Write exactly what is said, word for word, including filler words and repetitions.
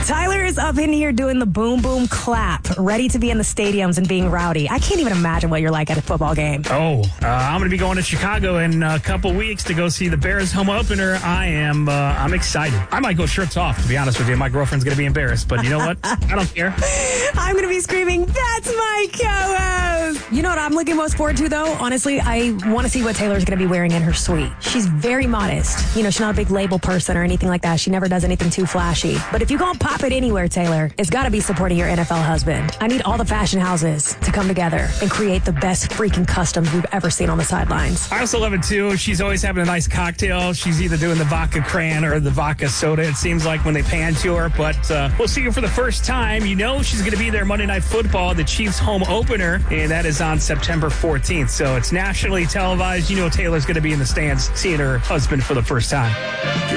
Tyler is up in here doing the boom, boom, clap, ready to be in the stadiums and being rowdy. I can't even imagine what you're like at a football game. Oh, uh, I'm going to be going to Chicago in a couple weeks to go see the Bears home opener. I am, uh, I'm excited. I might go shirts off, to be honest with you. My girlfriend's going to be embarrassed, but you know what? I don't care. I'm going to be screaming, that's my co-host. You know what I'm looking most forward to, though? Honestly, I want to see what Taylor's going to be wearing in her suite. She's very modest. You know, she's not a big label person or anything like that. She never does anything too flashy. But if you're going to pop it anywhere, Taylor, it's got to be supporting your N F L husband. I need all the fashion houses to come together and create the best freaking customs we've ever seen on the sidelines. I also love it, too. She's always having a nice cocktail. She's either doing the vodka cran or the vodka soda, it seems like, when they pan to her. But uh, we'll see her for the first time. You know she's going to be there Monday Night Football, the Chiefs home opener, and that is on September fourteenth. So it's nationally televised. You know Taylor's going to be in the stands seeing her husband for the first time.